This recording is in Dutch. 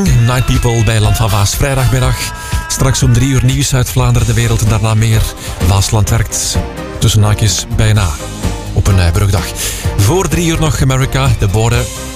Night People bij Land van Waas, vrijdagmiddag. Straks om 3 uur nieuws uit Vlaanderen, de wereld en daarna meer. Waasland werkt tussen haakjes bijna op een brugdag. Voor 3 uur nog America, de borden.